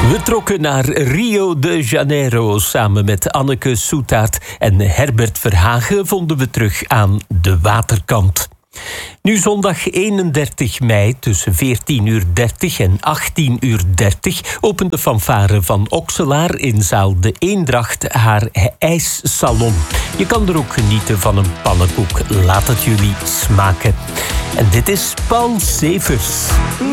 We trokken naar Rio de Janeiro. Samen met Anneke Soetaert en Herbert Verhagen vonden we terug aan de waterkant. Nu zondag 31 mei tussen 14:30 en 18:30 opent de fanfare van Okselaar in zaal De Eendracht haar ijssalon. Je kan er ook genieten van een pannenkoek. Laat het jullie smaken. En dit is Paul Severs.